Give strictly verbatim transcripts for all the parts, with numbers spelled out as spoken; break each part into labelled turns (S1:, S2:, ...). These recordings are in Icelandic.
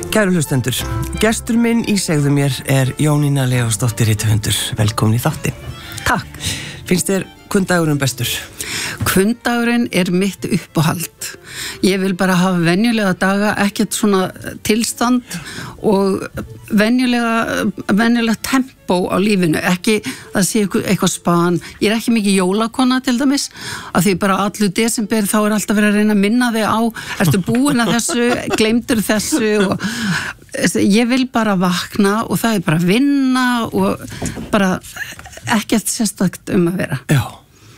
S1: Kæru hlustendur, gestur minn í Segðu mér er Jónína Leósdóttir rithöfundur. Velkomin í þáttinn.
S2: Takk.
S1: Finnst þér kvöldagurinn bestur?
S2: Kvöldagurinn er mitt uppáhald. Ég vil bara hafa venjulega daga, ekkert svona tilstand og venjulega, venjulega tempó á lífinu, ekki að sé eitthvað span. Ég er ekki mikið jólakona til dæmis, af því bara allur desember þá er alltaf verið að reyna að minna þig á, ertu búin að þessu, gleymdur þessu og ég vil bara vakna og það er bara vinna og bara ekkert sérstakt um að vera.
S1: Já.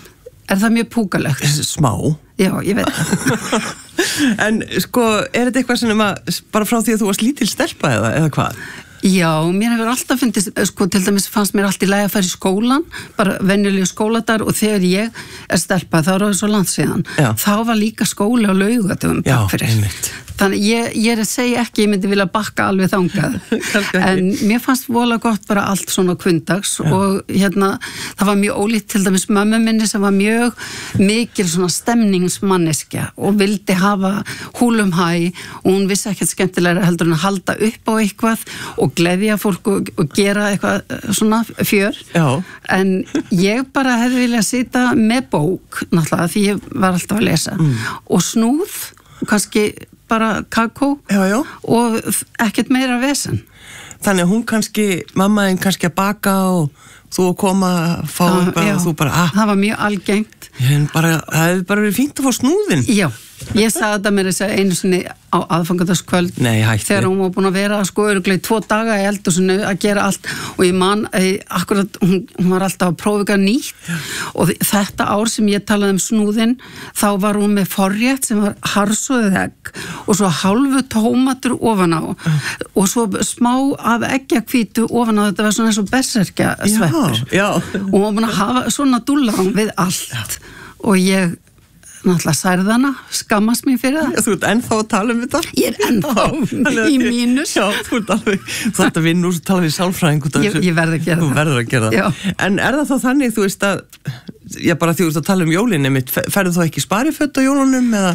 S2: Er það mjög púkalegt?
S1: Smá.
S2: Já, ég veit það.
S1: En sko, er þetta eitthvað sem að, bara frá því að þú varst lítil stelpa eða, eða hvað?
S2: Já, mér hefur alltaf fyndist, sko, til dæmis fannst mér allt í lagi að fara í skólan, bara venjulega skóladar og þegar ég er stelpa, þá er það svo langt síðan,
S1: Já.
S2: þá var líka skóli á laugadöfum,
S1: Já,
S2: takk fyrir.
S1: einmitt.
S2: Þannig ég, ég er að segja ekki, ég myndi vilja bakka alveg þangað, en mér fannst vola gott bara allt svona kvundags og hérna, það var mjög ólíkt til dæmis mömmu minni sem var mjög mikil svona stemningsmanneskja og vildi hafa húlum hæ og hún vissi ekkert skemmtilega heldur en að halda upp á eitthvað og gleðja fólk og, og gera eitthvað svona fjör.
S1: Já.
S2: En ég bara hefði viljað sita með bók, náttúrulega, því ég var alltaf að lesa mm. og snúð, kannski bara kakó
S1: Já, já.
S2: og ekkert meira vesen.
S1: Þannig að hún kannski, mammaðinn kannski að baka og þú að koma að fá
S2: Já,
S1: eitthvað
S2: já.
S1: og þú bara, ah,
S2: Það var mjög algengt.
S1: ég bara, það hefði bara verið fínt að fá snúðinn.
S2: Já, ég sagði þetta mér þess að einu sinni á aðfangadagskvöld
S1: Nei, hætti.
S2: þegar hún var búin að vera sko örugglega í tvo daga í eldhúsinu að gera allt og ég man, eh, akkurat, hún, hún var alltaf að prófa eitthvað nýtt og þetta ár sem ég talaði um snúðinn þá var hún með forrétt sem var harsuðið egg og svo hálfu tómatur ofan á og svo smá af eggjakvítu ofan á, þetta var svona eins og berserkja sveppur
S1: Já, já.
S2: og hún var búin að hafa svona dúllan við allt já. Og ég náttúrulega særðana, skammast mér fyrir það.
S1: Þú ert ennþá að tala um þetta?
S2: Ég er ennþá í mínus.
S1: Já, þú ert alveg, þú ert að vinna úr að tala við sálfræðing.
S2: Ég, ég verð að gera
S1: þú
S2: það.
S1: Þú verður að gera það.
S2: Já.
S1: En er það þá þannig, þú veist að, já bara því þú ert að tala um jólin, einmitt, ferðu þú ekki spariföt á jólunum eða?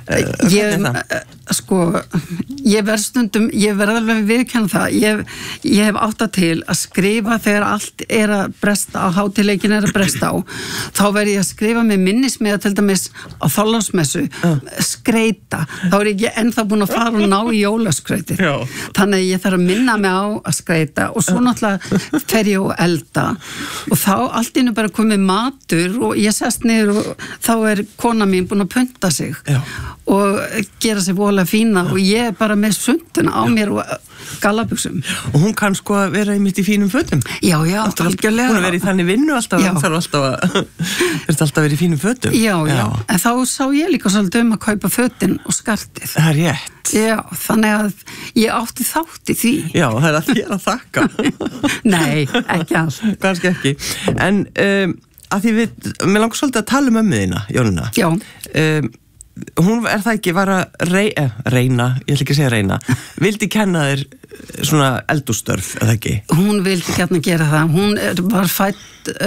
S2: Ég, sko, ég verð stundum, ég verð alveg viðurkenna það, ég, ég hef átt að til að skrifa þegar allt er að bresta á, hátíðleikin er að bresta á, þá verð ég að skrifa með minnismiða til dæmis á Þorláksmessu, uh. skreita, þá er ég ekki ennþá búin að fara og ná í jólaskreitið, þannig að ég þarf að minna mig á að skreita og svo náttúrulega fer ég og elda og þá allt í einu bara komið matur og ég sest niður og þá er kona mín búin að punta sig. Já. Og gera sér voðalega fína og ég er bara með sunduna á mér og gallabuxum.
S1: Og hún kann sko að vera einmitt í fínum fötum.
S2: Já, já, algjörlega.
S1: Hún er verið í þannig vinnu alltaf, hún þarf alltaf að, þurft alltaf að vera í fínum fötum.
S2: Já, já, já, en þá sá ég líka svolítið um að kaupa fötin og skartið.
S1: Það er rétt.
S2: Já, þannig að ég átti þátt í því.
S1: Já, það er að þér að þakka.
S2: Nei, ekki alls.
S1: Kannski ekki. En um, að því við, mér langar svolítið að tala um ömmu þína, Jónína.
S2: Já.
S1: Um, hún er það ekki, var að rey, eh, reyna, ég ætla ekki að segja reyna, vildi kenna þér svona eldhússtörf, eða ekki?
S2: Hún vildi gætna gera það. Hún er, var fætt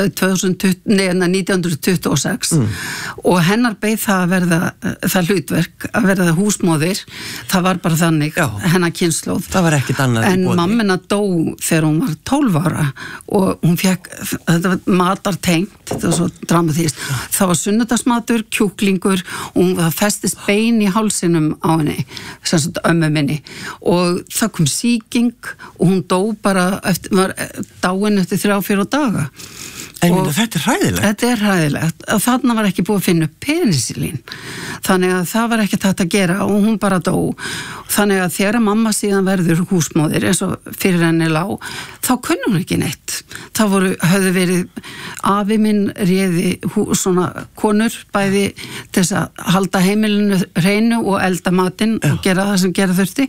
S2: nítján hundruð tuttugu og sex mm. og hennar beið það að verða það hlutverk, að verða húsmóðir, það var bara þannig, Já. Hennar kynslóð.
S1: Það var ekkert annað í boði.
S2: En mammina dó þegar hún var tólf ára og hún fekk, þetta var matartengt, þetta var svo dramatískt, það var sunnudagsmatur, kjúklingur og hún það festist bein í hálsinum á henni, sem sagt ömmu minni og það kom sýking og hún dó bara eftir, var dáin eftir þrjá, fjóra daga.
S1: En minna, þetta er hræðilegt.
S2: Þetta er hræðilegt. Þarna var ekki búið að finna penicillin. Þannig að það var ekki tætt að gera og hún bara dó. Þannig að þegar mamma síðan verður húsmóðir eins og fyrir henni lá, þá kunni hún ekki neitt. Það voru, höfðu verið, afi minn réði hú, svona konur bæði til þess að halda heimilinu hreinu og elda matinn og gera það sem gera þurfti.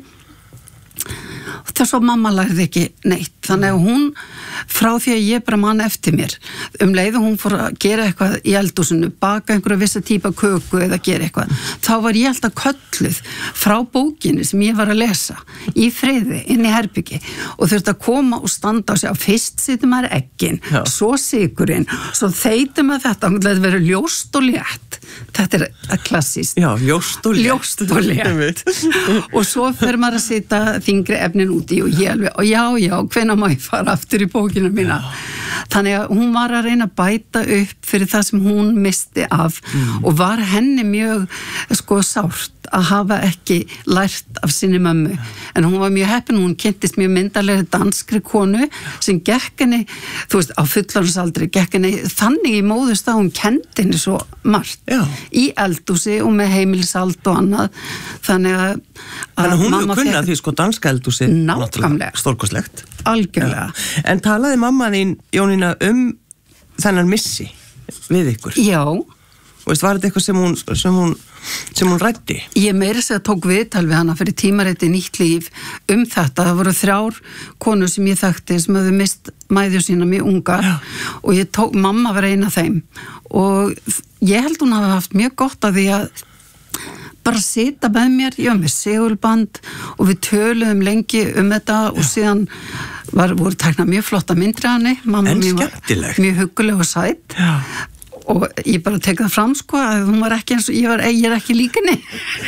S2: Þess að mamma lærði ekki neitt. Þannig að hún, frá því að ég bara man eftir mér, um leið og hún fór að gera eitthvað í eldhúsinu, baka einhverja vissa típa köku eða gera eitthvað, þá var ég alltaf kölluð frá bókinni sem ég var að lesa í friði, inn í herbyggi og þurfti að koma og standa og segja, fyrst situr maður eggin, Já. Svo sykurinn, svo þeytum að þetta, það verður ljóst og létt þetta er klassíst.
S1: Já, ljóst og létt.
S2: Ljóst og létt. Og svo fer maður að setja þingri efnin út í og ég alveg, og já, já, hvenær má ég fara aftur í bókina mína. Já. Þannig að hún var að reyna að bæta upp fyrir það sem hún misti af mm. og var henni mjög sko sárt að hafa ekki lært af sinni mömmu. En hún var mjög heppin, hún kynntist mjög myndarlegri danskri konu sem gekk henni, þú veist, á fullorðinsaldri, gekk henni þannig í móðust að hún kenndi henni svo margt. Já. Í eldhúsi og með heimilishald og annað. Þannig að, að
S1: Þannig að hún hefur kunnað fekk... því sko danska eldhúsi
S2: nákvæmlega.
S1: Stórkoslegt.
S2: Algjörlega.
S1: Já. En talaði mamma þín, Jónína, um þennan missi við ykkur?
S2: Já.
S1: Og veist, var þetta eitthvað sem hún, sem hún, sem hún ræddi?
S2: Ég meira segja tók viðtal við hana fyrir tímariti Nýtt líf um þetta. Það voru þrjár konur sem ég þekkti sem hefðu mist mæður sína mjög ungar. Já. Og ég tók, mamma var eina af þeim og ég held hún hafi haft mjög gott af því að bara sita með mér, ég var með segulband og við töluðum lengi um þetta og síðan var, voru teknað mjög flotta myndri hann mamma
S1: en
S2: mín var mjög hugguleg og sætt. Já. Og ég bara tek það fram sko að hún var ekki eins og ég var ég er ekki líka henni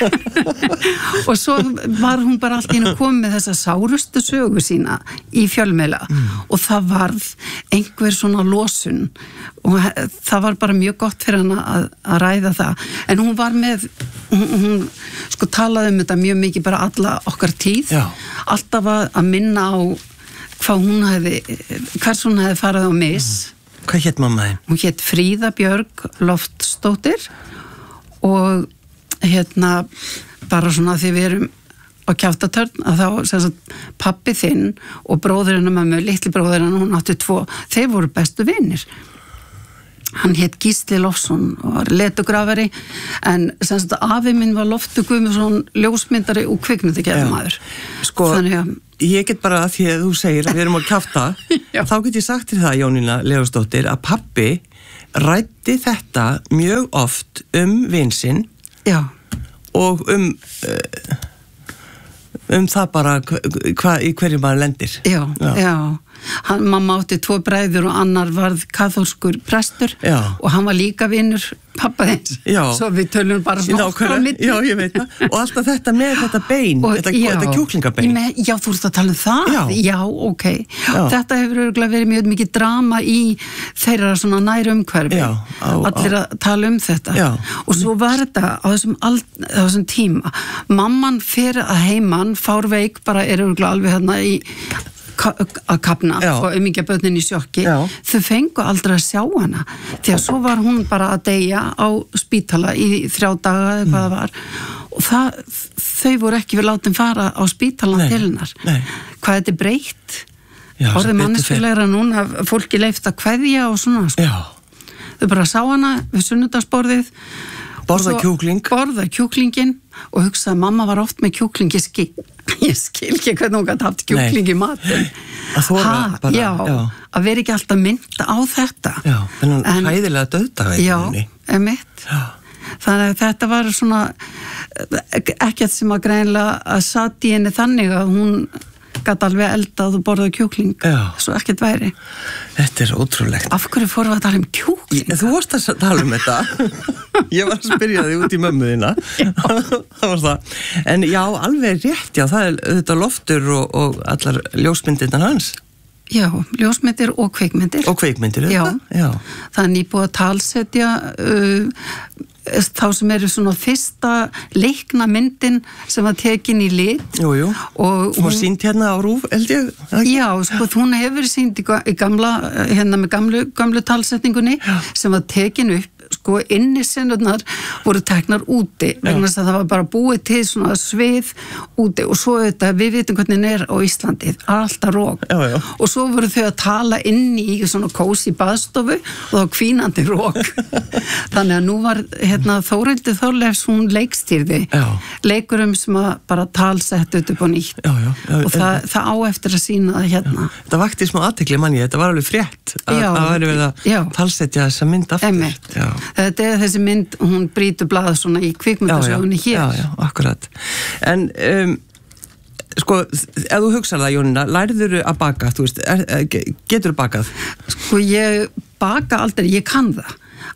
S2: og svo var hún bara allt í einu komið með þessa sárustu sögu sína í fjölmiðla mm. og það varð einhver svona losun og það var bara mjög gott fyrir hana að, að ræða það en hún var með hún, hún sko talaði um þetta mjög mikið bara alla okkar tíð. Já. Alltaf að, að minna á hvað hún hefði hvers hún hefði farið á mis. Mm.
S1: Hvað hétt mamma þín?
S2: Hún hétt Fríða Björg Loftsdóttir og hérna bara svona því við erum á Kjaftatörn að þá sem sagt pabbi þinn og bróðurinn og mömmu, litli bróðurinn hún átti tvo, þeir voru bestu vinir. Hann hétt Gísli Loftsson og var letugrafari en sem sagt afi minn var Loftur Guðmundsson ljósmyndari og kvikmyndagerðarmaður.
S1: Sko,
S2: þannig að
S1: ég get bara að því að þú segir að við erum á Kjafta þá get ég sagt til það, Jónína Leósdóttir, að pabbi ræddi þetta mjög oft um vinsinn og um uh, um það bara hva, í hverju maður lendir.
S2: Já, já. já. Hann, mamma átti tvo bræður og annar varð kaþólskur prestur já. Og hann var líka vinur pappa þins. Svo við tölum bara svona okkur á milli.
S1: Já, ég veit það. Og alltaf þetta með þetta bein, og, þetta, þetta kjúklingabein.
S2: Með, já, þú ert að tala um það?
S1: Já.
S2: Já, ok. Já. Þetta hefur örugglega verið mjög mikið drama í þeirra svona nærumhverfi. Já. Á, allir að tala um þetta. Já. Og svo var þetta á þessum, á þessum tíma. Mamman fyrir að heiman, fárveik, bara er örugglega alveg hérna í að kapna já. Og umíkja börnin í sjokki já. Þau fengu aldrei að sjá hana því að svo var hún bara að deyja á spítala í þrjá daga eða hvað það var og það, þau voru ekki við látin fara á spítalan til hennar hvað þetta er breytt orðið manneskulegra núna fólki leift að kveðja og svona sko. Þau bara sá hana við sunnudagsborðið
S1: borða kjúkling
S2: borða kjúklingin og hugsaði að mamma var oft með kjúkling ég skil, ég skil ekki hvernig hún gæti haft kjúkling Nei. Í matinn
S1: að þóra bara
S2: já, já. Að vera ekki alltaf mynda á þetta
S1: já, þennan hæðilega döðdaga
S2: já, emitt þannig að þetta var svona ekkert sem að greinlega að satt í henni þannig að hún gæti alveg eldað og borðað kjúkling já. Svo ekkert væri
S1: þetta er ótrúlegt
S2: af hverju fórum við að tala um kjúkling?
S1: Ég, þú varst að tala um þetta ég var að spyrja þig út í mömmu þína það var það en já, alveg rétt, já, það er þetta Loftur og, og allar ljósmyndirnar hans
S2: já, ljósmyndir og kvikmyndir
S1: og kvikmyndir,
S2: já.
S1: Já.
S2: Það er nýbúið að talsetja uh, þá sem eru svona fyrsta leikna myndin sem var tekin í lit
S1: jú, jú. Og hún var sýnd hérna á Rúf held ég
S2: já, sko, hún hefur sýnd í gamla hérna með gamlu, gamlu talsetningunni já. Sem var tekin upp sko inni sinnurnar voru teknar úti vegna þess að það var bara búið til svona svið úti og svo þetta, við vitum hvernig það er á Íslandi, alltaf rók já, já. Og svo voru þau að tala inni í svona kósi baðstofu og þá hvínandi rók þannig að nú var hérna Þórhildur Þorleifs hún leikstýrði leikurum sem að bara talsett upp á nýtt
S1: já, já, já,
S2: og það, það á eftir að sína það hérna
S1: já. Þetta vakti smá athygli manni, þetta var alveg frétt að það væri verið að talsetja þessa mynd aftur
S2: þetta er þessi mynd, hún brýtur blað svona í kvikmyndasögunni hér
S1: já, já, akkurat en um, sko, ef þú hugsar það Jónína, lærður að baka þú veist, er, getur þú bakað?
S2: Sko ég baka aldrei, ég kann það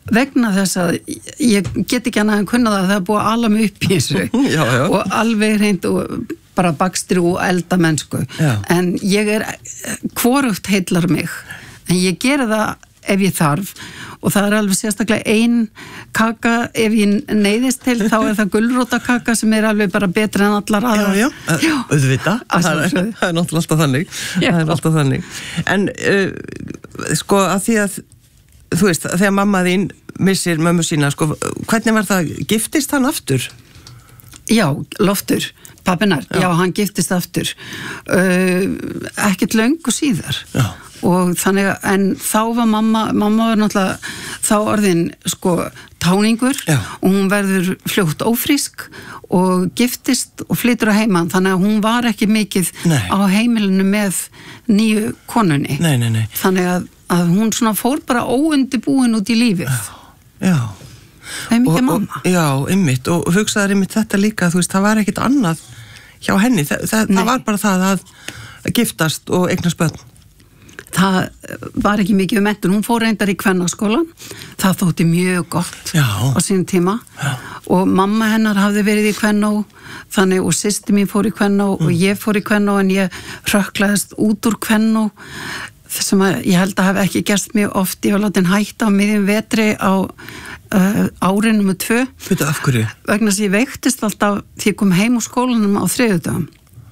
S2: vegna þess að ég get ekki annað en kunna það að það er búið að ala mig upp í þessu
S1: já, já.
S2: og alveg reynd og bara bakstri og elda mennsku já. En ég er hvorugt heillar mig en ég gera það ef ég þarf og það er alveg sérstaklega ein kaka ef ég neyðist til þá er það gulrótakaka sem er alveg bara betra en allar aðra.
S1: Já, já, já. Auðvitað, það er, það er náttúrulega alltaf þannig já. Það er alltaf þannig en uh, sko að því að þú veist, þegar mamma þín missir mömmu sína, sko, hvernig var það giftist hann aftur?
S2: Já, Loftur, pappinar já. já, hann giftist aftur uh, ekkert löngu síðar já. Og þannig að, en þá var mamma mamma var náttúrulega þá orðin sko táningur já. Og hún verður fljótt ófrísk og giftist og flytur á heimann þannig að hún var ekki mikið nei. Á heimilinu með nýju konunni
S1: nei, nei, nei.
S2: Þannig að, að hún svona fór bara óundibúin út í lífið
S1: já, já.
S2: Það er mikið og, mamma
S1: og, Já, einmitt og hugsaður einmitt þetta líka þú veist, það var ekkit annað hjá henni það, það, það var bara það að giftast og eignast börn
S2: Það var ekki mikið um menntun, hún fór reyndar í kvennaskólan, það þótti mjög gott já. Á sínum tíma já. Og mamma hennar hafði verið í kvennó, þannig og systir mín fór í kvennó mm. og ég fór í kvennó en ég hrökklaðist út úr kvennó sem að ég held að hafi ekki gerst mjög oft, ég var látin hætta á miðjum vetri á uh, árið númer tvö.
S1: Þetta af hverju?
S2: Vegna þess að ég veiktist alltaf því ég kom heim úr skólanum á þriðjudögum.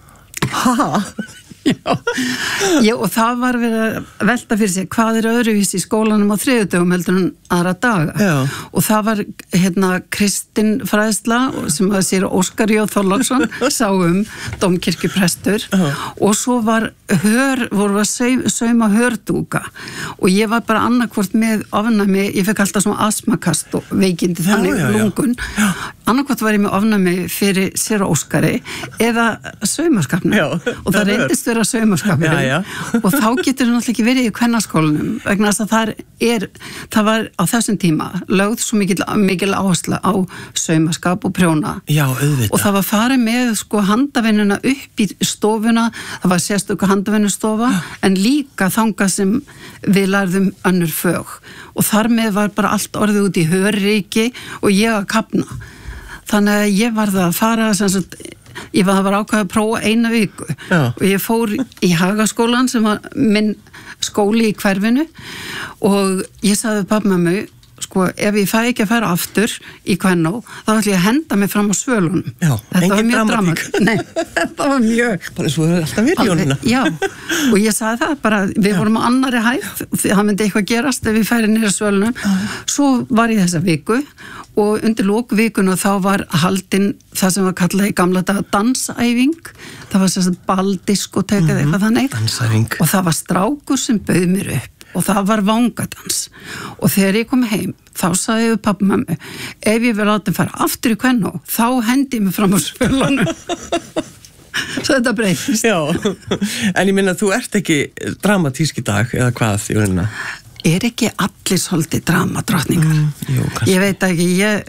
S1: Hæ?
S2: Já. Já, og það var verið að velta fyrir sig hvað er öðruvísi í skólanum á þriðjudögum heldur en aðra daga Já. Og það var hérna Kristin fræðsla sem að sér Óskar J. Þorláksson sá um dómkirkjuprestur og svo var hör, voru að saum, sauma hördúka og ég var bara annarkvort með ofnæmi, ég fekk alltaf svona astmakast og veikindi þannig já, já, lungun já. Annarkvort var ég með ofnæmi fyrir sér Óskari eða saumaskapnum og það reyndist vera saumaskapurinn og þá getur það náttúrulega ekki verið í kvennaskólanum vegna þess að það er það var á þessum tíma lögð svo mikil, mikil áhersla á saumaskap og prjóna
S1: Já, auðvitað.
S2: Og það var farið með sko handavinnuna upp í stofuna það var sérstöku handavinnustofa en líka þangað sem við lærðum önnur fög og þar með var bara allt orðið út í hörríki og ég að kapna þannig að ég varð að fara sem sagt ég var, var ákveð að prófa eina viku Já. Og ég fór í Hagaskólan sem var minn skóli í hverfinu og ég sagði pappmömmu sko ef ég fæ ekki að fara aftur í kvennó þá ætla ég að henda mig fram á svölunum
S1: Já,
S2: þetta var mjög dramatík Nei, þetta var mjög
S1: bara svo er alltaf verið Jónína
S2: Já, og ég sagði það bara við Já. Vorum á annari hæð það myndi eitthvað gerast ef við færi niður svölunum Já. Svo var ég þessa viku og undir lókvikuna þá var haldin það sem var kallað í gamla daga dansæfing það var þess að baldiskotek eða mm-hmm. eitthvað þannig
S1: dansæfing
S2: og það var strákur sem bauð mér upp og það var vangadans og þegar ég kom heim þá sagði ég við pappamömmu ef ég verið látið að fara aftur í kvennó þá hendi ég mig fram á svölunum svo þetta breytist
S1: Já, en ég minna þú ert ekki dramatísk í dag eða hvað í rauninna
S2: Er ekki allir svolítið dramadrottningar?
S1: Mm, jú,
S2: ég veit ekki, ég,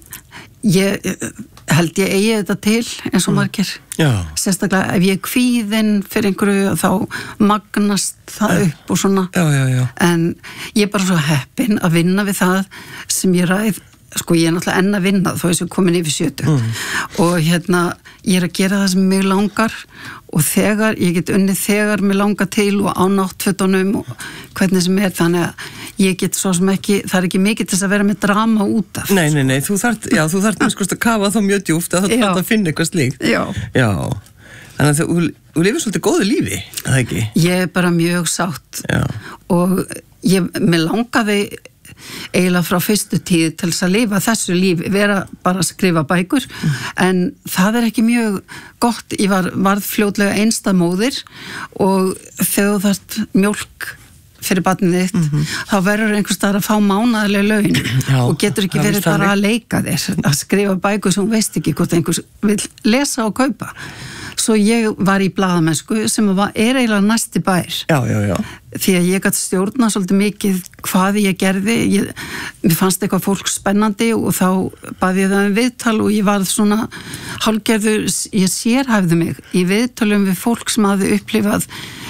S2: ég held ég eigi þetta til eins og margir.
S1: Já.
S2: Sérstaklega ef ég er kvíðinn fyrir einhverju þá magnast það upp og svona.
S1: Já, já, já.
S2: En ég er bara svo heppin að vinna við það sem ég ræð, sko ég er náttúrulega enn að vinna þó ég er komin yfir sjötu mm. og hérna ég er að gera það sem mig langar og þegar, ég get unnið þegar mig langar til og á náttfötunum og hvernig sem er, þannig að ég get svo sem ekki, það er ekki mikið til þess að vera með drama út af.
S1: Nei, nei, nei, þú þarft, já, þú þarft sko að kafa þá mjög djúpt að þú þarft að finna eitthvað slíkt.
S2: Já.
S1: Já, þannig að þú, þú lifir svolítið góðu lífi, það ekki?
S2: Ég er bara mjög sátt
S1: já.
S2: Og ég, mér langaði eiginlega frá fyrstu tíð til þess að lifa þessu lífi, vera bara að skrifa bækur mm. en það er ekki mjög gott, ég var, varð fljótlega einstæð móðir og þegar þú þarft mjólk fyrir barnið þitt, mm-hmm. þá verður einhvers staðar að fá mánaðarlega laun Já, og getur ekki verið bara að leika þér að skrifa bækur sem hún veist ekki hvort einhvers vil lesa og kaupa svo ég var í blaðamennsku sem var, er eiginlega næsti bær
S1: já, já, já.
S2: því að ég gæti stjórna svolítið mikið hvað ég gerði ég, mér fannst eitthvað fólk spennandi og þá baði ég það um viðtal og ég varð svona hálfgerður, ég sérhæfði mig í viðtalum við fólk sem hafði upplifað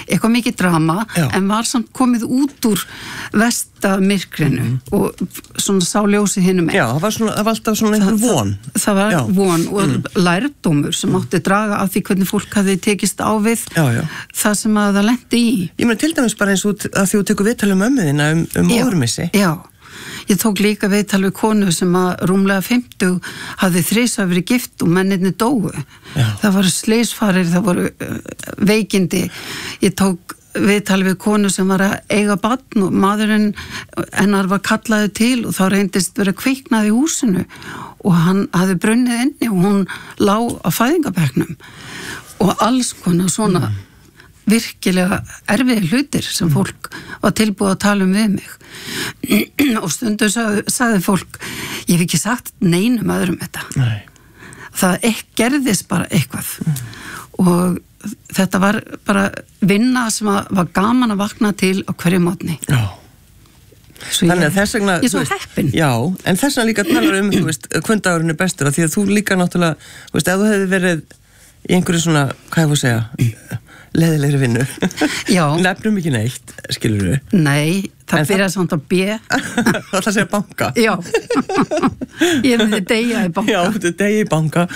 S2: eitthvað mikið drama
S1: Já.
S2: en var samt komið út úr vestamyrkrinu mm. og svona sá ljósið hinum
S1: Já, það var, svona, það var alltaf svona einhver von.
S2: Það, það var
S1: já.
S2: von og mm. lærdómur sem átti draga af því hvernig fólk hafði tekist á við
S1: já, já.
S2: það sem að það lendi í.
S1: Ég meina til dæmis bara eins og að því þú tekur viðtalið um ömmuðina um, um móðurmissi.
S2: Já, ég tók líka viðtal við konu sem að rúmlega fimmtug hafði þrisvar verið gift og menninni dóu. Já. Það voru slysfarir, það voru veikindi. Ég tók viðtal við konu sem var að eiga barn og maðurinn hennar var kallaði til og þá reyndist verið kviknað í húsinu og hann hafði brunnið inni og hún lá á fæðingabekknum og alls konar svona mm. virkilega erfiði hlutir sem fólk var tilbúið að tala um við mig og stundum sagði, sagði fólk ég hef ekki sagt neinum öðrum þetta
S1: Nei.
S2: það ekki gerðist bara eitthvað mm. og þetta var bara vinna sem var gaman að vakna til á hverju mótni
S1: Já Svo Þannig að þess vegna
S2: Ég er svo heppin
S1: Já, en þess vegna líka talar um þú veist, kvöndagurinn er bestur af því að þú líka náttúrulega þú veist, ef þú hefði verið í einhverju svona, hvað ég fór að segja leðilegri vinnu nefnum ekki neitt, skilur við
S2: Nei, það byrjaði samt að B
S1: Það ætla að segja banka
S2: Já Ég myndi deyja í banka
S1: Já, þú myndi deyja í banka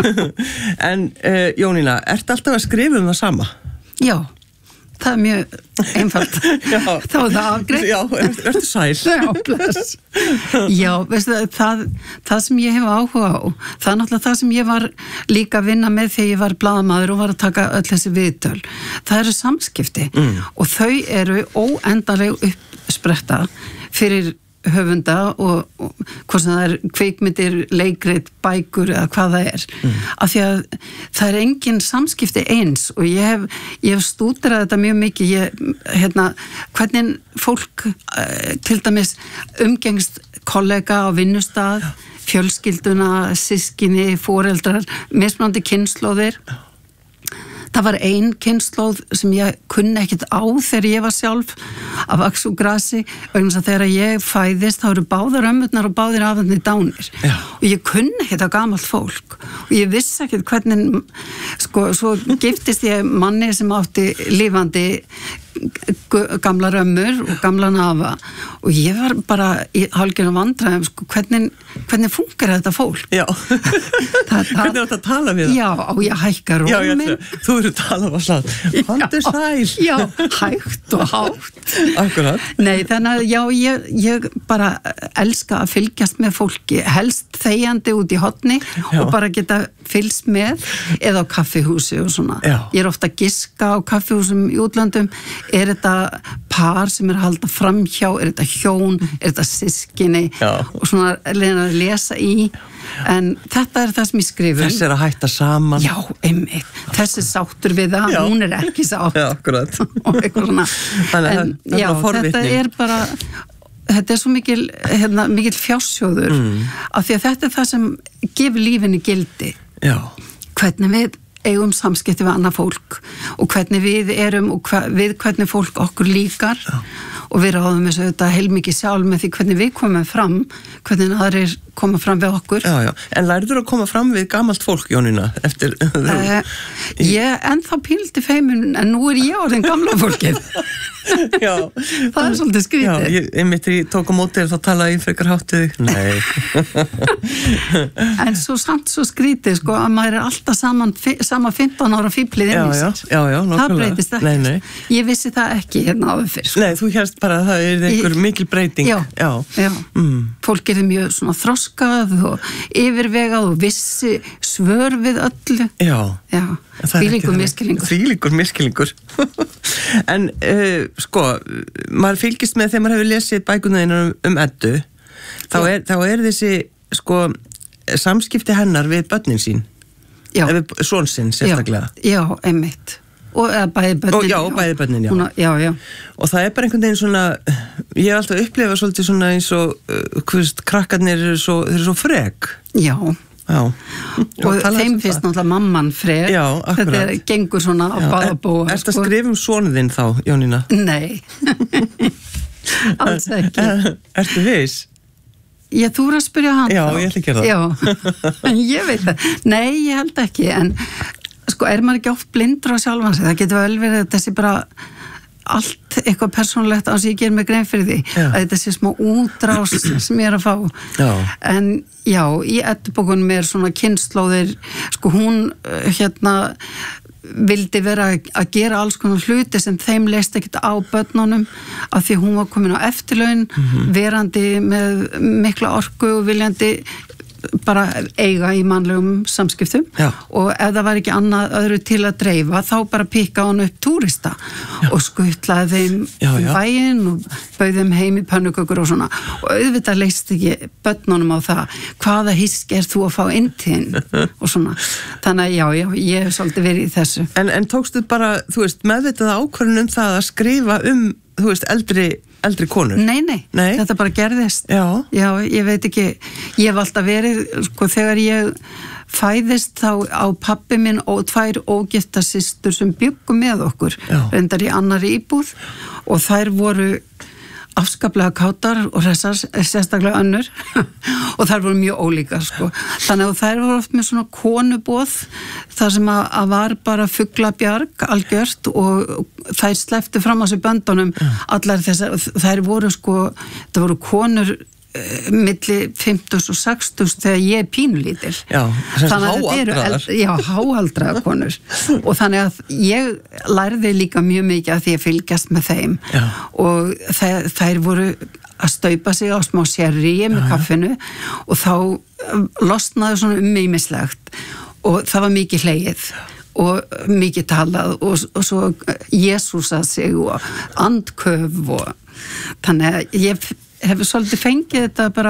S1: En uh, Jónína, ertu alltaf að skrifa um það sama?
S2: Já, það er mjög einfalt þá er það afgreitt
S1: Já, ertu sæl
S2: Já, bless Já, veistu það, það sem ég hef áhuga á það er náttúrulega það sem ég var líka að vinna með þegar ég var blaðamaður og var að taka öll þessi viðtöl það eru samskipti mm. og þau eru óendanleg uppspretta fyrir höfunda og, og hvað sem það er kvikmyndir, leikrit, bækur eða hvað það er mm. af því að það er engin samskipti eins og ég hef, ég hef stúderað þetta mjög mikið ég, hérna, hvernig fólk uh, til dæmis umgengst kollega á vinnustað Já. Fjölskylduna, systkini, foreldrar mismunandi kynslóðir Það var ein kynslóð sem ég kunni ekkit á þegar ég var sjálf af aks og grasi vegna þess að þegar ég fæðist þá eru báðar ömmurnar og báðir afandi dánir Já. Og ég kunni ekkit á gamalt fólk og ég vissi ekkit hvernig sko, svo giftist ég manni sem átti lifandi gamlar ömmur og gamla nafa og ég var bara í hálfgerðum vandræðum sko, hvernig, hvernig funkar þetta fólk
S1: Já það, Hvernig er þetta að tala við það?
S2: Já, og ég hækka róminn
S1: Þú eru að tala um að slá Handu sæl
S2: Já, hægt og hátt
S1: Akkurat
S2: Nei, þannig að já, ég, ég bara elska að fylgjast með fólki helst þegjandi út í hotni já. Og bara geta fylgst með eða á kaffihúsi og svona já. Ég er ofta að giska á kaffihúsum í útlöndum er þetta par sem er að halda framhjá, er þetta hjón, er þetta systkini Já. Og svona leina að lesa í en þetta er það sem ég skrifum
S1: Þessi er að hætta saman
S2: Já, einmitt, þessi sáttur við það, já. Hún er ekki sátt
S1: Já, akkurat
S2: og eitthvað svona
S1: Þannig,
S2: en
S1: það,
S2: já, þetta er bara þetta er svo mikil, hérna, mikil fjársjóður mm. af því að þetta er það sem gefur lífinni gildi
S1: Já.
S2: Hvernig við eigum samskipti við annað fólk og hvernig við erum og hva, við hvernig fólk okkur líkar Já. Og við ráðum þessu þetta heilmikið sjálf með því hvernig við komum fram hvernig aðrir koma fram við okkur
S1: Já, já, en lærður að koma fram við gamalt fólk, Jónína, eftir
S2: uh, Ég ennþá píldi feimun en nú er ég orðin gamla fólkið
S1: Já
S2: Það er svolítið skrítið
S1: Já, ég, einmitt ég tók á móti þá talaði ég frekar háttið Nei
S2: En svo samt svo skrítið sko að maður er alltaf saman, sama fimmtán ára fíblið inn í sér
S1: Já, já, já,
S2: það breytist ekki
S1: nei, nei.
S2: Ég vissi það ekki hérna áður fyrr sko.
S1: Nei, þú hérst bara að það er einhver ég, mikil breyting
S2: Já, já, já. Mm. Fólk er mjög svona þroskað og yfirvegað og vissi svör við öllu
S1: Já,
S2: já. Þvílíkur miskilningur
S1: Þvílíkur miskilningur En uh, sko, maður fylgist með þegar maður hefur lesið bækurnar um, um Eddu þá er, þá er þessi sko, samskipti hennar við börnin sín
S2: Já.
S1: Við son sinn sérstaklega
S2: Já, já einmitt og eða bæði börnin
S1: og, Já, og bæði börnin, já.
S2: Hún, já, já
S1: Og það er bara einhvern veginn svona ég hef alltaf upplifað svolítið svona eins og uh, hvist, krakkarnir eru svo, þeir eru svo frek
S2: Já
S1: Já.
S2: Og þeim finnst náttúrulega mamman frek
S1: Já,
S2: þetta er, gengur svona á baðabóa
S1: Er þetta sko. Skrif um sonið þinn þá, Jónína?
S2: Nei Alls ekki
S1: Ertu viss?
S2: Ég þú er að spyrja hann
S1: Já,
S2: þá.
S1: ég ætla að gera það
S2: Já, ég veit það Nei, ég held ekki en sko, er maður ekki oft blindur á sjálfan sig, það getur vel verið að þessi bara allt eitthvað persónulegt á sig ég ger mig grein fyrir því, já. Að þetta sé smá útrás sem ég er að fá já. En já, í Eddubókunum er svona kynslóðir, sko hún hérna vildi vera að gera alls konar hluti sem þeim leist ekkert á börnunum af því hún var komin á eftirlaun mm-hmm. verandi með mikla orku og viljandi bara eiga í mannlegum samskiptum já. Og ef það var ekki annað öðru til að dreifa þá bara pikka hann upp túrista já. Og skuttlaði þeim já, já. Bæinn og bauð þeim heim í pönnukökur og svona og auðvitað leist ekki börnunum á það hvaða hisk er þú að fá inn til hinn og svona þannig að já, já, ég hef svolítið verið í þessu
S1: En, en tókstu bara, þú veist, meðvitað ákvörðun um það að skrifa um, þú veist, eldri eldri konur?
S2: Nei, nei, nei, þetta bara gerðist. Já. Já, ég veit ekki, ég hef alltaf verið, sko, þegar ég fæðist þá á pabbi minn og tvær ógifta systur sem byggum með okkur, Já. Reyndar í annarri íbúð og þær voru afskaplega kátar og hressar, sérstaklega önnur og þær voru mjög ólíkar sko. Þannig að þær voru oft með svona konuboð þar sem að, að var bara fuglabjarg algjört og þær slepptu fram á sig böndunum allar þessar, þær voru sko það voru konur milli fimmtugs og sextugs þegar ég er pínulítil
S1: já,
S2: þannig að þetta eru eld, já, háaldraða konur og þannig að ég lærði líka mjög mikið að því að fylgjast með þeim já. Og þær, þær voru að staupa sig á smá sherry með kaffinu og þá losnaði svona um mig mislegt og það var mikið hlegið og mikið talað og, og svo Jesúsað sig og andköf og þannig að ég hefur svolítið fengið þetta bara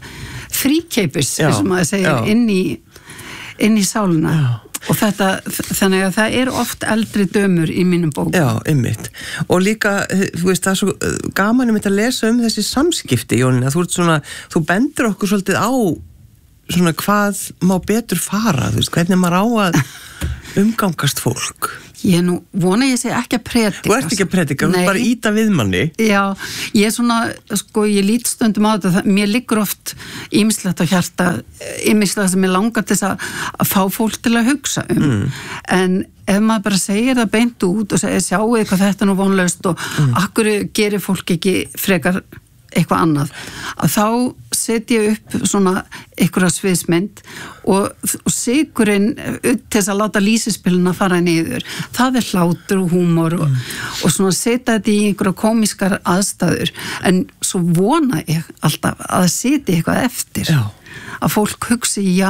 S2: fríkeipis sem maður segir inn í, inn í sáluna já. Og þetta, þannig að það er oft eldri dömur í mínum bókum.
S1: Já, einmitt. Og líka, þú veist, það er svo gaman um þetta að lesa um þessi samskipti, Jónína, þú ert svona, þú bendur okkur svolítið á svona hvað má betur fara, þú veist, hvernig maður á að umgangast fólk.
S2: Ég nú vona ég sé ekki að predika.
S1: Þú ert ekki að predika, þú ert bara íta við manni.
S2: Já, ég er svona, sko, ég lít stundum á þetta, mér liggur oft ýmislegt á hjarta, ýmislegt sem ég langar til að, að fá fólk til að hugsa um. Mm. En ef maður bara segir það beint út og segir, sjáu eitthvað þetta nú vonlaust og mm. akkur gerir fólk ekki frekar eitthvað annað, að þá setja ég upp svona einhverja sviðsmynd og, og sigurinn til þess að láta lýsispiluna fara niður, það er hlátur og húmor og, mm. og svona setja þetta í einhverja komískar aðstæður en svo vona ég alltaf að setja eitthvað eftir já. Að fólk hugsi já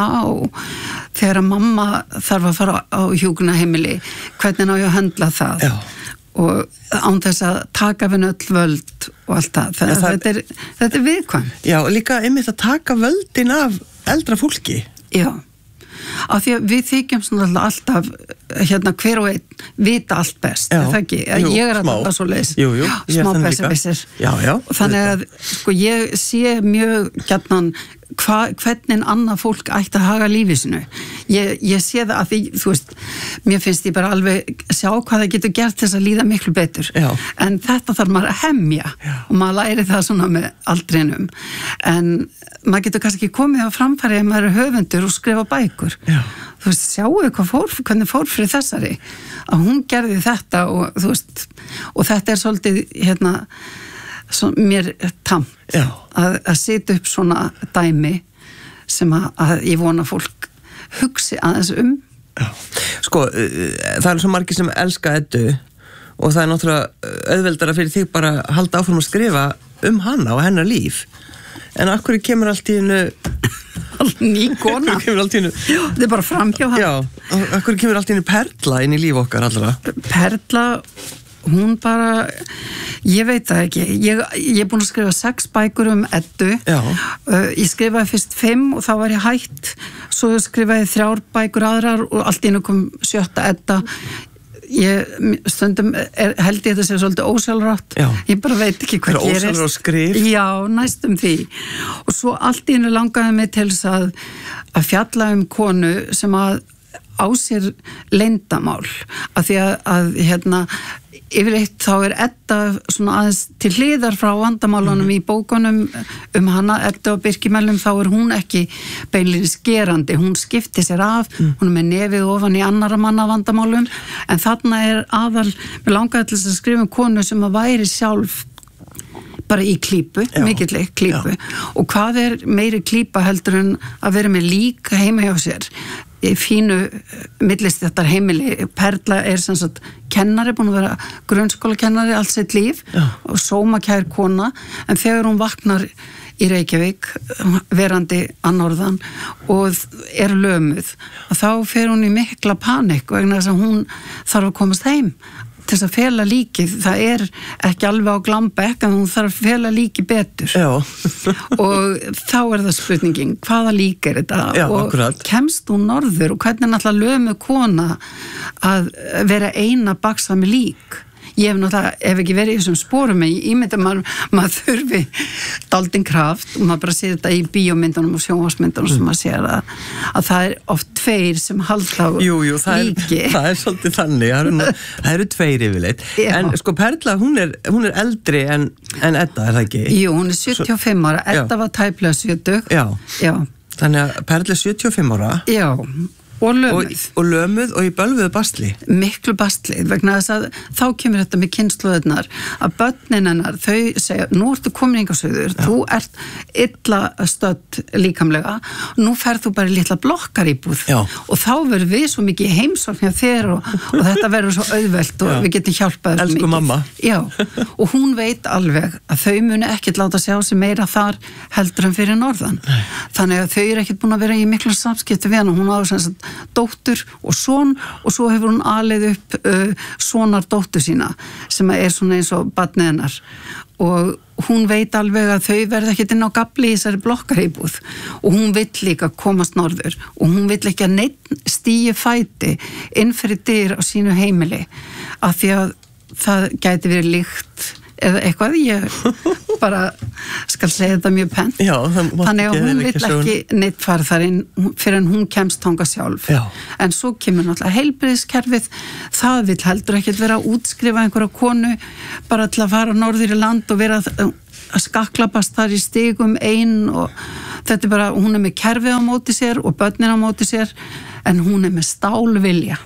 S2: þegar að mamma þarf að fara á hjúkrunarheimili, hvernig ná ég að höndla það já. Og án þess að taka við öll völd og allt það, það, það þetta, er, þetta er viðkvæm.
S1: Já, og líka einmitt að taka völdin af eldra fólki.
S2: Já, af því að við þykjum svona alltaf, hérna hver og einn vita allt best,
S1: já,
S2: er það ekki?
S1: Jú,
S2: ég er
S1: smá.
S2: Alltaf svo leis.
S1: Jú, jú,
S2: smá besserwisser.
S1: Já, já.
S2: Þannig að, sko, ég sé mjög gjarnan hva, hvernig annað fólk ætti að haga lífi sinu. Ég, ég sé það að því, þú veist, mér finnst ég bara alveg sjá hvað það getur gert þess að líða miklu betur. Já. En þetta þarf maður að hemja já. Og maður læri það svona með aldrinum. En maður getur kannski ekki komið á framfæri ef maður er höfundur og skrifa bækur. Já. Þú veist, sjáu hvað fór, hvernig fór fyrir þessari. Að hún gerði þetta og þú veist, og þetta er svolítið, hérna, svo, mér tamt að, að setja upp svona dæmi sem að, að ég vona fólk hugsi aðeins um.
S1: Já. Sko, það er svo margir sem elska Eddu og það er náttúrulega auðveldara fyrir þig bara að halda áfram að skrifa um hana og hennar líf. En akkur kemur allt í hennu
S2: ný kona.
S1: Kemur allt í hennu.
S2: Það er bara framhjá hann.
S1: Já, akkur kemur allt í hennu Perla inn í líf okkar allra.
S2: Perla, hún bara, ég veit það ekki, ég, ég er búin að skrifa sex bækur um Eddu, uh, ég skrifaði fyrst fimm og þá var ég hætt, svo skrifaði þrjár bækur aðrar og allt í einu kom sjötta Edda, ég stundum er, held ég þetta sé svolítið ósjálfrátt, já. Ég bara veit ekki hvað gerist.
S1: Það er ósjálfrátt skrif?
S2: Já, næstum því. Og svo allt í einu langaði mig til þess að, að fjalla um konu sem að á sér leyndamál af því að, að hérna, yfirleitt þá er Edda svona aðeins til hliðar frá vandamálunum mm. í bókunum um hana, Edda og Birkimellum, þá er hún ekki beinlínis gerandi, hún skipti sér af, mm. hún er með nefið ofan í annara manna vandamálum, en þarna er aðal, mér langaði til að skrifa um konu sem að væri sjálf bara í klípu, mikillig klípu já. Og hvað er meiri klípa heldur en að vera með lík heima hjá sér í fínu millistéttar heimili. Perla er sem sagt kennari, búin að vera grunnskólakennari allt sitt líf já. Og sómakær kona, en þegar hún vaknar í Reykjavík verandi að norðan og er lömuð, þá fer hún í mikla panik vegna þess að hún þarf að komast heim til þess að fela líkið, það er ekki alveg á glambekk, en hún þarf að fela líkið betur og þá er það spurningin, hvaða lík er þetta já, og akkurat. Kemst hún norður og hvernig er náttúrulega lömu kona að vera eina baksa með lík. Ég hef náttúrulega, ef ekki verið í þessum spórum, ég ímynda maður, maður þurfi daldinn kraft og maður bara sé þetta í bíómyndunum og sjónvarsmyndunum mm. sem maður sér að, að það er oft tveir sem halda á jú, jú, það líki.
S1: Er, það er svolítið þannig, það eru, það eru tveir yfirleitt. En sko Perla, hún er, hún er eldri en, en Edda, er það ekki?
S2: Jú, hún er sjötíu og fimm ára, Edda já. Var tæplega sjötug.
S1: Já.
S2: Já.
S1: Þannig að Perla er sjötíu og fimm ára.
S2: Já. Og lömuð.
S1: Og, og lömuð og í bölvuðu bastli.
S2: Miklu bastli, vegna þess að þá kemur þetta með kynslóðunar að börnin hennar, þau segja, nú ertu komin yngar söður, þú ert illa stödd líkamlega, nú ferð þú bara í litla blokkaríbúð og þá verður við svo mikið heimsókn hjá þér og, og þetta verður svo auðvelt og Já. Við getum hjálpað þér mikið.
S1: Elsku mamma.
S2: Já, og hún veit alveg að þau muni ekkert láta sjá sig meira þar heldur en fyrir norðan. Nei. Þannig að þau eru ekkert búin að vera í miklu samskipti við hana, hún á sem sagt dóttur og son og svo hefur hún alið upp uh, sonar dóttur sína sem er svona eins og barnið hennar og hún veit alveg að þau verða ekkert inn á gafli í þessari blokkaríbúð og hún vill líka komast norður og hún vill ekki að neitt stíi fæti inn fyrir dyr á sínu heimili af því að það gæti verið líkt eða eitthvað, ég bara skal segja þetta mjög pennt þannig að hún vill ekki neitt fara þar inn fyrir en hún kemst þangað sjálf Já. En svo kemur náttúrulega heilbrigðiskerfið, það vill heldur ekkert vera að útskrifa einhverja konu bara til að fara norður í land og vera að skakklapast þar í stigum einn og þetta er bara, hún er með kerfið á móti sér og börnin á móti sér en hún er með stálvilja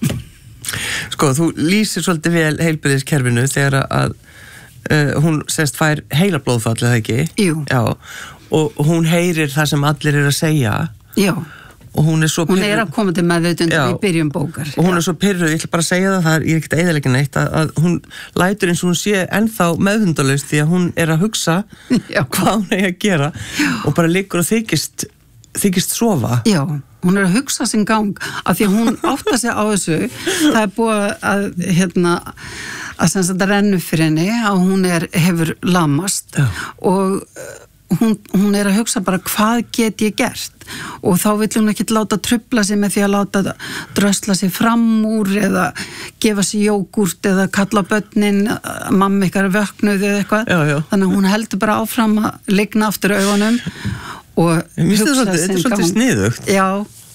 S1: Sko, þú lýsir svolítið vel heilbrigðiskerfinu þegar að Uh, hún sérst fær heila blóðfall eða ekki
S2: Jú.
S1: Já, og hún heyrir það sem allir er að segja
S2: Já.
S1: Og hún er svo
S2: hún er að koma til meðvitundar í byrjun bókar
S1: og hún
S2: Já.
S1: Er svo pyrruð, ég ætla bara að segja það, það er, ég er ekkert að eyðileggja neitt að, að hún lætur eins og hún sé ennþá meðvitundalaust því að hún er að hugsa Já. Hvað hún er að gera Já. Og bara liggur og þykist þykist sofa
S2: Já, hún er að hugsa sinn gang af því að hún átta sig á þessu það er búið að hérna að sem þetta rennu fyrir henni að hún er, hefur lamast Já. Og hún, hún er að hugsa bara hvað get ég gert og þá vill hún ekki láta trufla sig með því að láta drösla sig fram úr eða gefa sig jógurt eða kalla börnin mamma ykkar vöknuð eða eitthvað
S1: já, já.
S2: Þannig að hún heldur bara áfram að ligna aftur augunum og hugsa
S1: þetta er svolítið sniðugt
S2: Já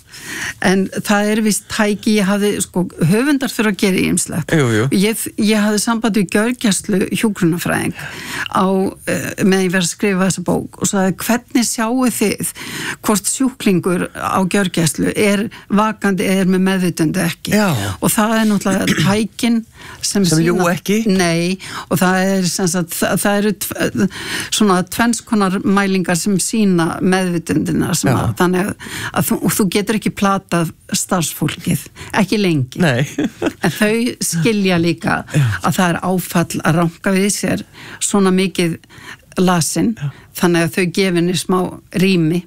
S2: en það er vist tæki ég hafði, sko, höfundar fyrir að gera ýmslegt ég, ég hafði samband við gjörgæslu hjúkrunarfræðing á, með ég verið að skrifa þessa bók og sagði hvernig sjáu þið hvort sjúklingur á gjörgæslu er vakandi eða er með meðvitundi ekki
S1: Já.
S2: Og það er náttúrulega tækin sem,
S1: sem ljú ekki
S2: nei, og það er sem sagt, það, það eru svona tvennskonar mælingar sem sína meðvitundina sem að, þannig að, að þú, þú getur ekki platað starfsfólkið, ekki lengi en þau skilja líka að það er áfall að ranka við sér svona mikið lasin Já. Þannig að þau gefinni smá rými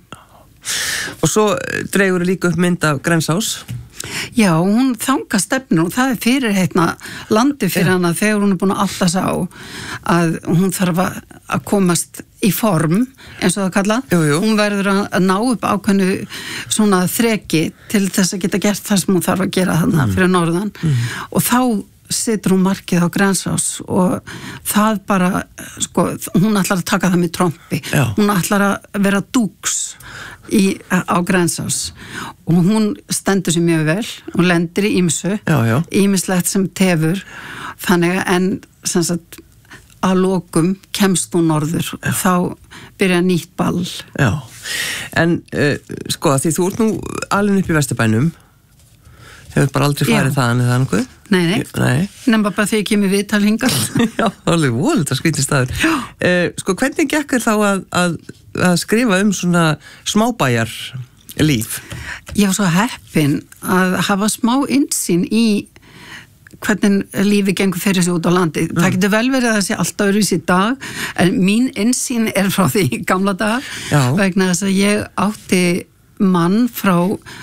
S1: og svo dregur líka upp mynd af Grensás
S2: Já, hún þanga stefnu og það er fyrir heitna landi fyrir hana þegar hún er búin að átta sig á að hún þarf að komast í form, eins og það kalla
S1: jú, jú.
S2: Hún verður að ná upp ákveðnu svona þreki til þess að geta gert það sem hún þarf að gera þarna mm. fyrir norðan mm. og þá situr hún markið á Grensás og það bara, sko, hún ætlar að taka það með trompi, Já. Hún ætlar að vera dúks í, á Grensás og hún stendur sér mjög vel og lendir í ýmsu, ýmislegt sem tefur, þannig en sem sagt að lokum kemst hún norður og þá byrja nýtt ball.
S1: Já, en uh, sko því þú ert nú alveg upp í Vesturbænum, hefur bara aldrei farið þaðan eða einhverju?
S2: Nei, nei, nei. Nefnum bara þegar ég kemur viðtal hingað.
S1: Já, alveg volið að skrýtni staður. Uh, sko hvernig gekk þér þá að, að, að skrifa um svona smábæjar líf?
S2: Ég var svo heppin að hafa smá innsýn í hvernig lífi gengur fyrir sig út á landi. Mm. Það getur vel verið að það sé alltaf öðruvísi í dag, en mín innsýn er frá því gamla dag, Já. Vegna þess að ég átti mann frá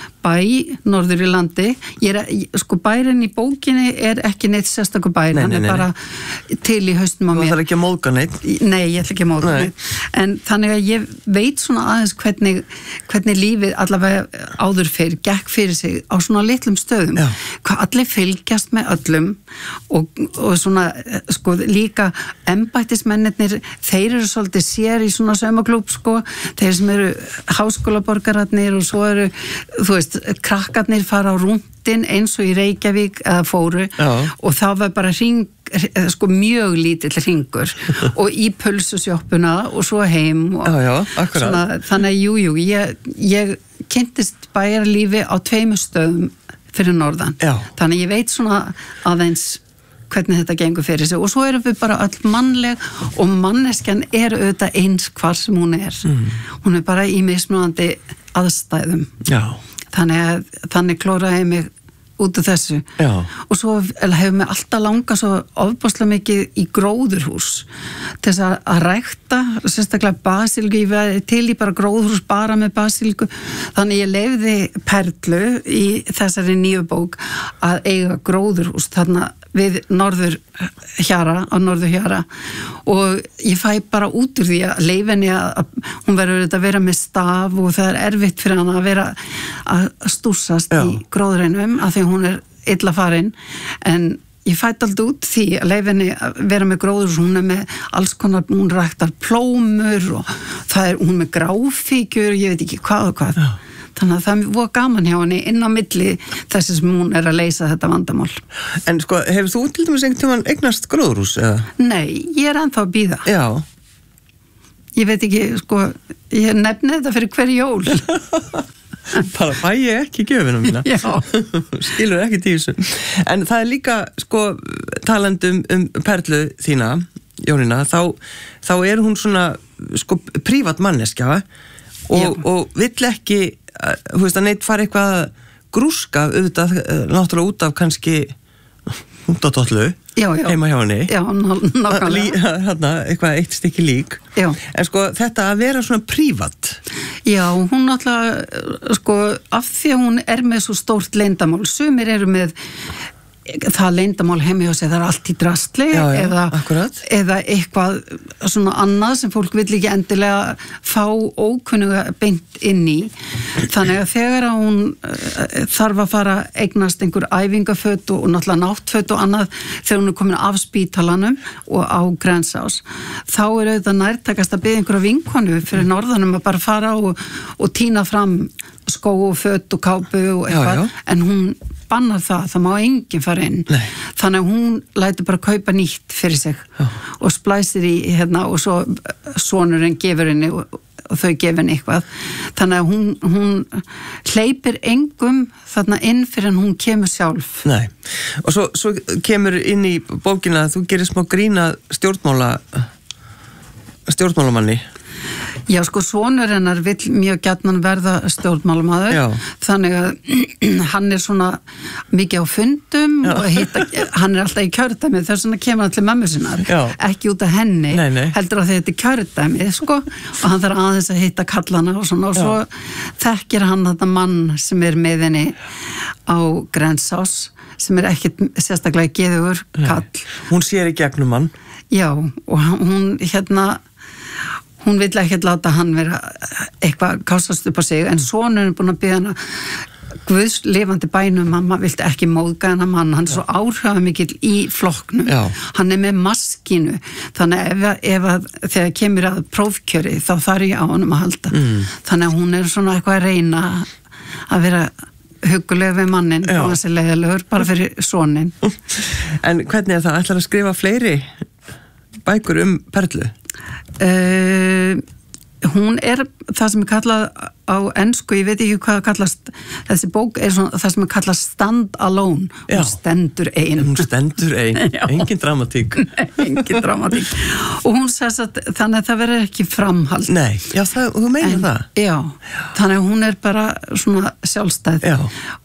S2: bæ norður í landi. Ég er, sko bærin í bókinni er ekki neitt sérstakur bæri, hann er bara til í haustum á mér.
S1: Þú ætlar ekki að móðga neitt?
S2: Nei, ég ætla ekki að móðga neitt. En þannig að ég veit svona aðeins hvernig, hvernig lífið allavega áður fyrir, gekk fyrir sig á svona litlum stöðum. Já. Hvað allir fylgjast með öllum og, og svona, sko, líka embættismennirnir, þeir eru svolítið sér í svona saumaklúbb, sko, þeir sem eru háskólaborgararnir og svo eru, þú veist, krakkarnir fara á rúndin eins og í Reykjavík eða fóru. Já. Og það var bara hring, sko mjög lítill hringur og í pulsusjoppuna og svo heim og
S1: já, já, akkurat.
S2: Svona, þannig að jú, jú, ég, ég kynntist bæjarlífi á tveimur stöðum fyrir norðan. Já. Þannig að ég veit svona aðeins hvernig þetta gengur fyrir sig og svo erum við bara öll mannleg og manneskjan er auðvitað eins hvar sem hún er. Mm. Hún er bara í mismunandi aðstæðum. Já. Þannig að þannig klóraði mig út af þessu. Já. Og svo hefur mig alltaf langað svo ofboðslega mikið í gróðurhús til þess að, að rækta, sérstaklega basilíku, ég var til í bara gróðurhús bara með basilíku, þannig ég leyfði Perlu í þessari nýju bók að eiga gróðurhús þarna við norður hjara, á norður hjara og ég fæ bara út úr því að leyfinni að hún verður að vera með staf og það er erfitt fyrir hann að vera að stúsast Já. Í gróðureinum af því hún er illa farin en ég fætt alltaf út því að leyfinni að vera með gróður hún er með alls konar, hún ræktar plómur og það er hún með gráfíkjur, ég veit ekki hvað og hvað Já. Þannig að það var gaman hjá henni inn á milli þessi sem hún er að leysa þetta vandamál.
S1: En sko, hefur þú til dæmis einhvern tímann eignast gróðurhús eða?
S2: Nei, ég er ennþá að bíða.
S1: Já.
S2: Ég veit ekki, sko, ég nefni þetta fyrir hver jól.
S1: Bara fæ ég ekki gjöfina mína.
S2: Já.
S1: Skilur ekki tísu. En það er líka, sko, talandi um, um Perlu þína, Jónína, þá, þá er hún svona, sko, prívat manneskja og, og vill ekki þú veist að neitt fara eitthvað grúska auðvitað, náttúrulega út af kannski út á dollu heima hjá henni
S2: já, nákvæmlega
S1: hérna, eitthvað eitt stykki lík já. En sko þetta að vera svona prívat
S2: já, hún náttúrulega sko af því að hún er með svo stórt leyndamál, sumir eru með það leyndamál heimi hjá sig, það er allt í drastli já, já, eða, eða eitthvað svona annað sem fólk vill ekki endilega fá ókunnuga beint inn í þannig að þegar að hún uh, þarf að fara eignast einhver æfingaföt og, og náttúrulega náttföt og annað þegar hún er komin af spítalanum og á Grensás þá er auðvitað nærtakast að byggja einhverja vinkonu fyrir norðanum að bara fara og, og tína fram skó og föt og kápu og eitthvað já, já. En hún bannar það, það má enginn fara inn Nei. Þannig að hún lætur bara kaupa nýtt fyrir sig já. Og splæsir í hérna og svo sonurinn gefur henni og, og þau gefur henni eitthvað þannig að hún, hún hleypir engum þarna inn fyrir en hún kemur sjálf
S1: Nei, og svo, svo kemur inn í bókina að þú gerir smá grína stjórnmála stjórnmálamanni
S2: Já, sko, sonur hennar vill mjög gjarnan verða stjórnmálamaður Já. Þannig að hann er svona mikið á fundum Já. Og hitta, hann er alltaf í kjördæmi þess vegna kemur hann til mömmu sinnar Já. Ekki út af henni, nei, nei. Heldur að þetta er kjördæmi, sko og hann þarf aðeins að hitta kallana og svona og Já. Svo þekkir hann þetta mann sem er með henni á Grensás sem er ekkit sérstaklega geðugur kall.
S1: Hún sér í gegnum hann
S2: Já, og hún hérna hún vill ekki láta hann vera eitthvað kásast upp á sig en sonur er búin að biðja hana Guðs lifandi bænum, mamma vilti ekki móðga hennar mann, hann er svo áhrifamikill í flokknum, Já. Hann er með maskínu, þannig að ef, ef að, þegar kemur að prófkjöri þá þarf ég á honum að halda, mm. þannig að hún er svona eitthvað að reyna að vera hugguleg við mannin og hans er leiðilegur bara fyrir sonin.
S1: En hvernig er það, ætlar að skrifa fleiri bækur um Perlu?
S2: Uh, hún er það sem er kallað á ensku, ég veit ekki hvað kallast, þessi bók er svona það sem er kallað stand alone,
S1: Já.
S2: Hún stendur ein.
S1: Hún stendur ein, engin dramatík.
S2: Nei, engin dramatík. Og hún sess að þannig að það verður ekki framhald.
S1: Nei, já, það, þú meina
S2: en,
S1: það.
S2: Já, þannig að hún er bara svona sjálfstæð.
S1: Já.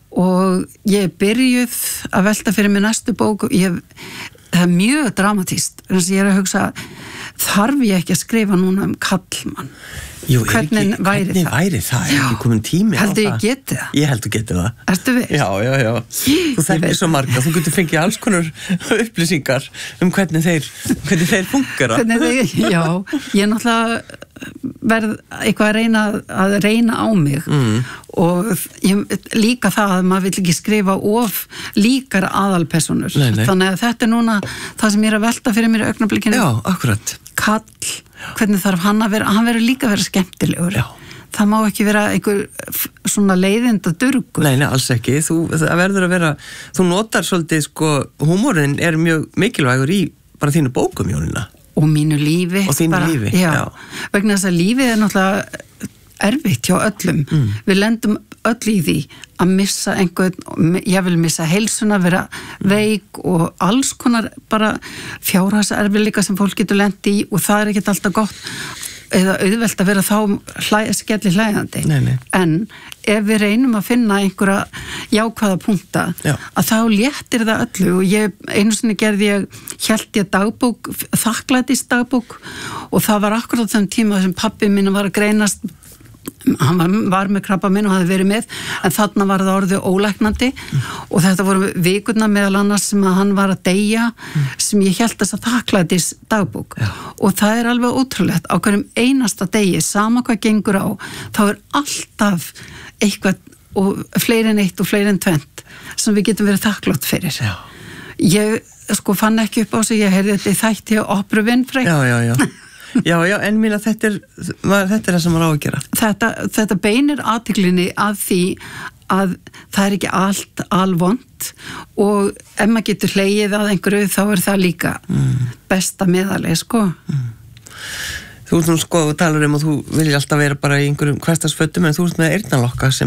S2: Og ég er byrjuð að velta fyrir mig næstu bók, ég, það er mjög dramatíst, þannig að ég er að hugsa, þarf ég ekki að skrifa núna um kallmann?
S1: Jú,
S2: hvernig
S1: ekki,
S2: væri
S1: hvernig
S2: það?
S1: væri það? Er ekki komin tími á það?
S2: Heldur ég geti það?
S1: Ég heldur geti það.
S2: Ertu við?
S1: Já, já, já. Þú þekkir svo marga, þú getur fengið alls konar upplýsingar um hvernig þeir, hvernig þeir fungera.
S2: Hvernig þeir, já, ég er náttúrulega verð eitthvað að reyna að reyna á mig mm. og ég, líka það að maður vill ekki skrifa of líkar aðalpersonur.
S1: Nei, nei.
S2: Þannig að þetta er núna það sem ég er að velta fyrir mér í augnablikinu.
S1: Já, akkurat.
S2: Kall, hvernig þarf hann að vera, hann verður líka að vera skemmtilegur.
S1: Já.
S2: Það má ekki vera einhver svona leiðinda durgur.
S1: Nei, nei, alls ekki. Þú, það verður að vera, þú notar svolítið, sko, húmórin er mjög mikilvægur í bara þínu bókum, Jónína.
S2: Og mínu lífi.
S1: Og þínu bara, lífi,
S2: já.
S1: já.
S2: Vegna þess að lífið er náttúrulega erfitt hjá öllum. Mm. Við lendum öll í því að missa einhvern, ég vil missa heilsuna, vera veik og alls konar bara fjárhagserfiðleika sem fólk getur lent í og það er ekkert alltaf gott eða auðvelt að vera þá hlæ, skelli hlægandi.
S1: Nei, nei.
S2: En ef við reynum að finna einhverja jákvæða punkta,
S1: Já.
S2: Að þá léttir það öllu og ég, einu sinni gerði ég, hélt ég dagbók, þakklætis dagbók og það var akkurat þann tíma sem pabbi minn var að greinast, hann var, var með krabba minn og hafði verið með, en þarna var það orðið ólæknandi mm. og þetta voru vikurna meðal annars sem að hann var að deyja mm. sem ég hélt þess að þakklætis dagbók
S1: Já.
S2: Og það er alveg ótrúlegt á hverjum einasta degi, sama hvað gengur á, þá er alltaf eitthvað og fleiri en eitt og fleiri en tvennt sem við getum verið þakklátt fyrir.
S1: Já.
S2: Ég sko fann ekki upp á sig, ég heyrði þetta í þætti á Opru Winfrey.
S1: Já, já, já. Já, já, en mín að þetta er, þetta er það sem maður á að gera.
S2: Þetta, þetta beinir athyglinni að því að það er ekki allt alvont og ef maður getur hlegið að einhverju þá er það líka mm. besta meðalið, sko.
S1: Mm. Þú ert nú sko, þú talar um og þú vilja alltaf vera bara í einhverjum hversdagsfötum en þú ert með eyrnalokka sem